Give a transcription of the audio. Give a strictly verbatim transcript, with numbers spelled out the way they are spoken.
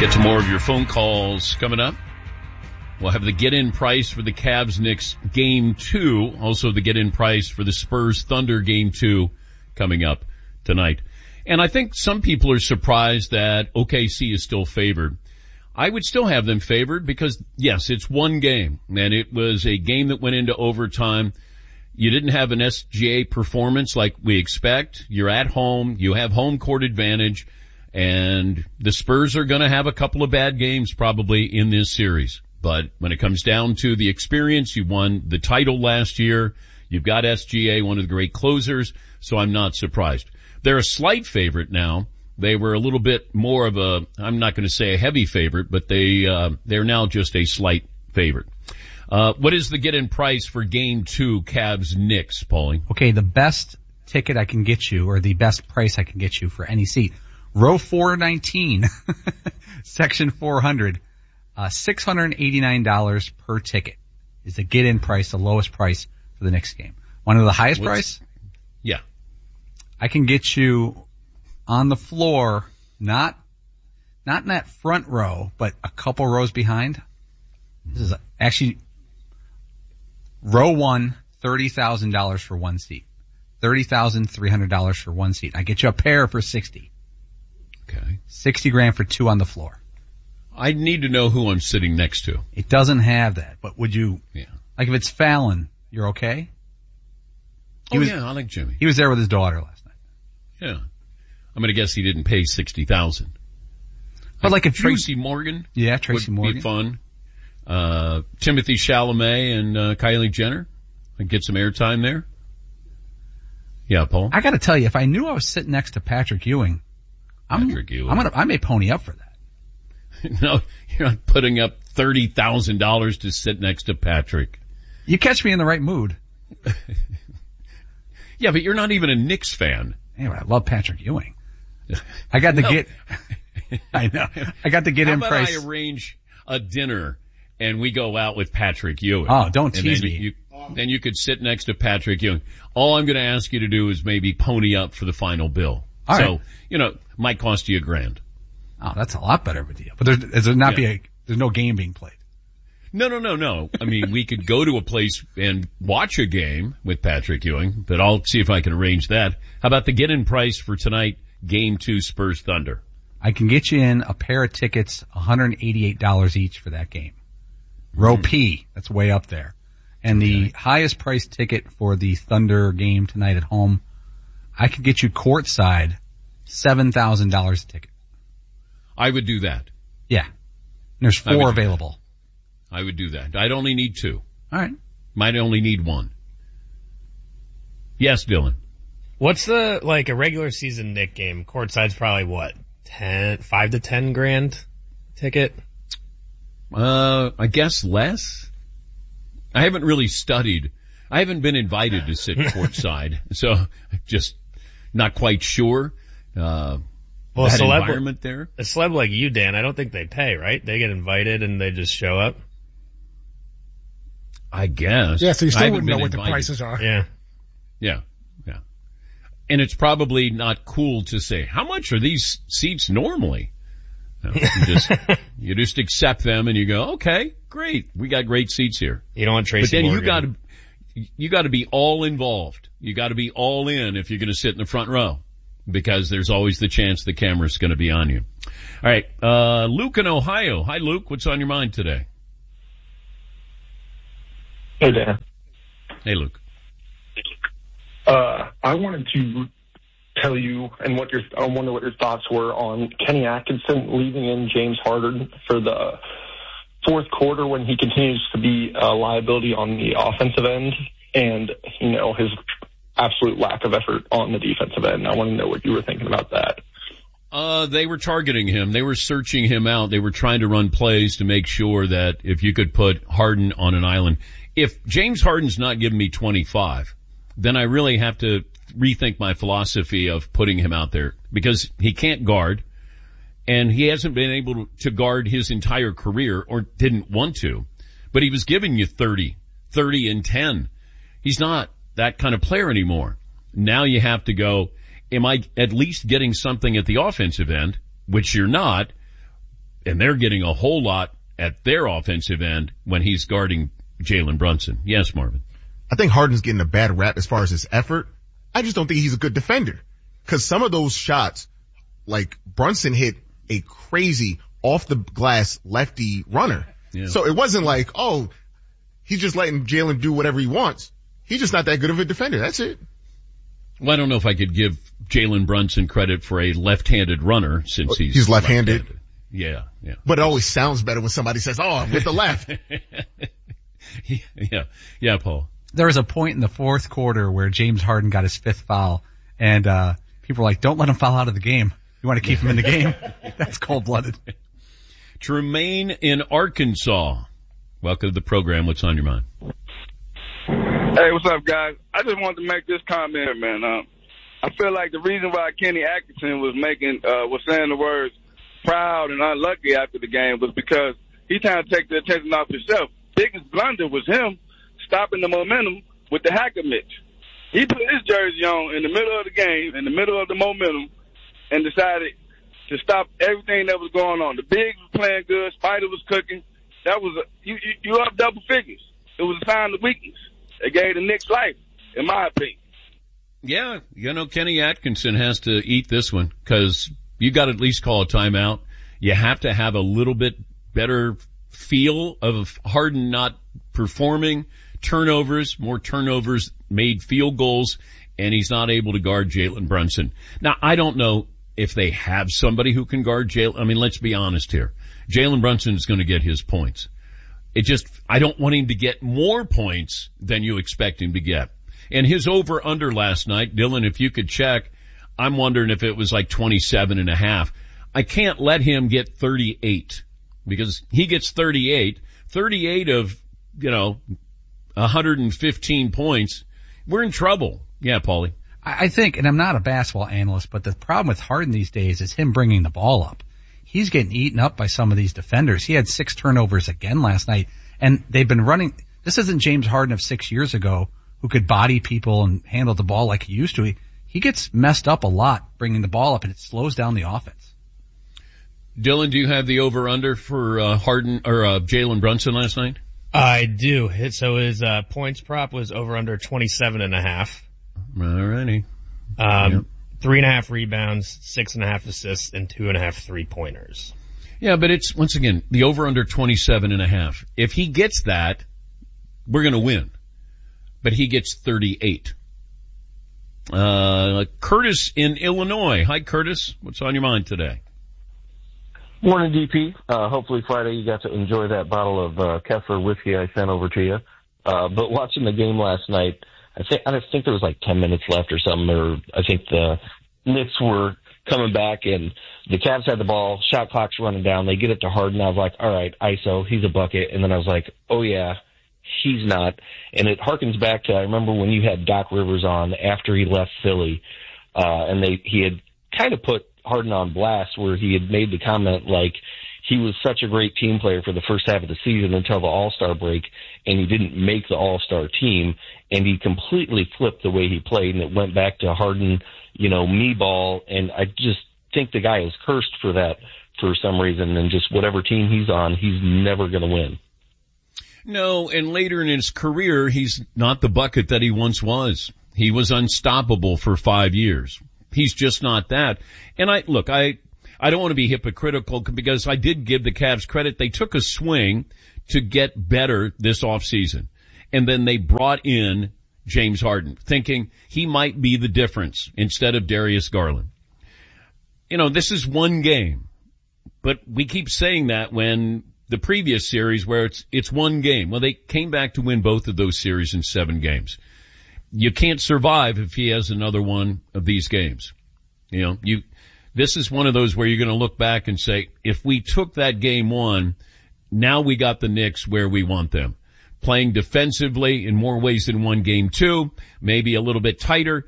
Get to more of your phone calls coming up. We'll have the get-in price for the Cavs-Knicks Game two. Also the get-in price for the Spurs-Thunder Game two coming up tonight. And I think some people are surprised that O K C is still favored. I would still have them favored because, yes, it's one game. And it was a game that went into overtime. You didn't have an S G A performance like we expect. You're at home. You have home court advantage. And the Spurs are going to have a couple of bad games probably in this series. But when it comes down to the experience, you won the title last year. You've got S G A, one of the great closers, so I'm not surprised. They're a slight favorite now. They were a little bit more of a, I'm not going to say a heavy favorite, but they, uh, they're now just a slight favorite. Uh, what is the get-in price for Game two, Cavs-Knicks, Paulie? Okay, the best ticket I can get you, or the best price I can get you for any seat. Row four nineteen, section four hundred. Uh, six hundred eighty-nine dollars per ticket is the get-in price, the lowest price for the Knicks game. Want to know the highest What's, price? Yeah. I can get you on the floor, not, not in that front row, but a couple rows behind. This is actually row one, thirty thousand dollars for one seat. thirty thousand three hundred dollars for one seat. I get you a pair for sixty. Okay. sixty grand for two on the floor. I need to know who I'm sitting next to. It doesn't have that, but would you, yeah. like if it's Fallon, you're okay? He oh was, yeah, I like Jimmy. He was there with his daughter last night. Yeah. I'm gonna guess he didn't pay sixty thousand. But like if Tracy you, Morgan. Yeah, Tracy would Morgan. be fun. Uh, Timothy Chalamet and, uh, Kylie Jenner. I'd get some airtime there. Yeah, Paul. I gotta tell you, if I knew I was sitting next to Patrick Ewing, I'm, Patrick Ewing. I'm gonna, I may pony up for that. No, you're not putting up thirty thousand dollars to sit next to Patrick. You catch me in the right mood. Yeah, but you're not even a Knicks fan. Anyway, I love Patrick Ewing. I got to no. get, I know, I got to get in price. How about I arrange a dinner and we go out with Patrick Ewing? Oh, don't tease then me. You, then you could sit next to Patrick Ewing. All I'm going to ask you to do is maybe pony up for the final bill. All so, right. you know, might cost you a grand. Oh, that's a lot better of a deal. But there's, there's not yeah. be a, there's no game being played. No, no, no, no. I mean, we could go to a place and watch a game with Patrick Ewing, but I'll see if I can arrange that. How about the get-in price for tonight, Game two, Spurs Thunder? I can get you in a pair of tickets, one hundred eighty-eight dollars each for that game. Row mm-hmm. P, that's way up there. And the okay. highest priced ticket for the Thunder game tonight at home, I could get you courtside, seven thousand dollars a ticket. I would do that. Yeah. And there's four available. I would do that. I'd only need two. All right. Might only need one. Yes, Dylan. What's the, like, a regular season Knick game? Courtside's probably what? Ten, five to ten grand ticket? Uh, I guess less. I haven't really studied. I haven't been invited to sit courtside, so just not quite sure. Uh, Well, that a celeb, environment there. A celeb like you, Dan, I don't think they pay, right? They get invited and they just show up. I guess. Yeah, so you still wouldn't know what invited. the prices are. Yeah. Yeah. Yeah. And it's probably not cool to say, how much are these seats normally? No, you just, you just accept them and you go, okay, great. We got great seats here. You don't want Tracy But then Morgan. you gotta, you gotta be all involved. You gotta be all in if you're gonna sit in the front row. Because there's always the chance the camera's going to be on you. All right, uh, Luke in Ohio. Hi, Luke. What's on your mind today? Hey, Dan. Hey, Luke. Uh, I wanted to tell you, and what your I wonder what your thoughts were on Kenny Atkinson leaving in James Harden for the fourth quarter when he continues to be a liability on the offensive end, and you know his absolute lack of effort on the defensive end. I want to know what you were thinking about that. Uh, they were targeting him. They were searching him out. They were trying to run plays to make sure that if you could put Harden on an island. If James Harden's not giving me twenty-five, then I really have to rethink my philosophy of putting him out there because he can't guard and he hasn't been able to guard his entire career or didn't want to, but he was giving you thirty, thirty and ten. He's not that kind of player anymore. Now you have to go, am I at least getting something at the offensive end, which you're not, and they're getting a whole lot at their offensive end when he's guarding Jalen Brunson. Yes, Marvin. I think Harden's getting a bad rap as far as his effort. I just don't think he's a good defender. Cause some of those shots, like Brunson hit a crazy off the glass lefty runner. Yeah. So it wasn't like, oh, he's just letting Jalen do whatever he wants. He's just not that good of a defender. That's it. Well, I don't know if I could give Jalen Brunson credit for a left-handed runner since he's, he's left-handed. left-handed. Yeah, yeah. But it always sounds better when somebody says, oh, I'm with the left. yeah, yeah, Paul. There was a point in the fourth quarter where James Harden got his fifth foul, and uh people were like, don't let him foul out of the game. You want to keep him in the game? That's cold-blooded. Tremaine in Arkansas. Welcome to the program. What's on your mind? Hey, what's up, guys? I just wanted to make this comment, man. Um, I feel like the reason why Kenny Atkinson was making, uh, was saying the words proud and unlucky after the game was because he trying to take the attention off himself. Biggest blunder was him stopping the momentum with the hacker mitch. He put his jersey on in the middle of the game, in the middle of the momentum, and decided to stop everything that was going on. The bigs was playing good. Spider was cooking. That was a, you, you, you up double figures. It was a sign of weakness. It gave the Knicks life, in my opinion. Yeah, you know, Kenny Atkinson has to eat this one because you got to at least call a timeout. You have to have a little bit better feel of Harden not performing. Turnovers, more turnovers, made field goals, and he's not able to guard Jalen Brunson. Now, I don't know if they have somebody who can guard Jalen. I mean, let's be honest here. Jalen Brunson is going to get his points. It just, I don't want him to get more points than you expect him to get. And his over-under last night, Dylan, if you could check, I'm wondering if it was like twenty-seven and a half. I can't let him get thirty-eight because he gets thirty-eight. thirty-eight of, you know, one hundred fifteen points. We're in trouble. Yeah, Paulie. I think, and I'm not a basketball analyst, but the problem with Harden these days is him bringing the ball up. He's getting eaten up by some of these defenders. He had six turnovers again last night, and they've been running. This isn't James Harden of six years ago who could body people and handle the ball like he used to. He, he gets messed up a lot bringing the ball up, and it slows down the offense. Dylan, do you have the over-under for uh, Harden or uh, Jalen Brunson last night? I do. So his uh, points prop was over under twenty-seven and a half. Alrighty. Um, yep. Three and a half rebounds, six and a half assists, and two and a half three pointers. Yeah, but it's, once again, the over under twenty-seven and a half. If he gets that, we're going to win. But he gets thirty-eight. Uh, Curtis in Illinois. Hi, Curtis. What's on your mind today? Morning, D P. Uh, hopefully Friday you got to enjoy that bottle of uh, Kefir whiskey I sent over to you. Uh, but watching the game last night, I think I think there was like ten minutes left or something, or I think the Knicks were coming back and the Cavs had the ball, shot clock's running down. They get it to Harden. I was like, all right, I S O, he's a bucket. And then I was like, oh yeah, he's not. And it harkens back to, I remember when you had Doc Rivers on after he left Philly, uh, and they he had kind of put Harden on blast where he had made the comment like he was such a great team player for the first half of the season until the All-Star break, and he didn't make the All-Star team, and he completely flipped the way he played, and it went back to Harden, you know, me ball, and I just think the guy is cursed for that for some reason, and just whatever team he's on, he's never going to win. No, and later in his career, he's not the bucket that he once was. He was unstoppable for five years. He's just not that. And I, look, I, I don't want to be hypocritical because I did give the Cavs credit. They took a swing to get better this offseason. And then they brought in James Harden, thinking he might be the difference instead of Darius Garland. You know, this is one game, but we keep saying that when the previous series where it's, it's one game. Well, they came back to win both of those series in seven games. You can't survive if he has another one of these games. You know, you, this is one of those where you're going to look back and say, if we took that game one, now we got the Knicks where we want them. Playing defensively in more ways than one game two, maybe a little bit tighter,